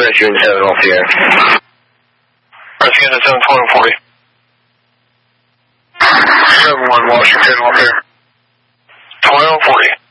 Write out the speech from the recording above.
June 7 off the air. Redskins at 7-12-40. 7-1 Washington off air. 12-40.